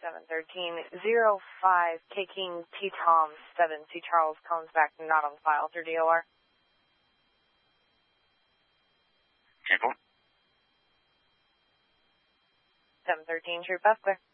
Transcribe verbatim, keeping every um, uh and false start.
seven thirteen zero five, taking T-Tom seven, C. Charles comes back not on file through D O R. Careful. seven thirteen, Troop F, clear.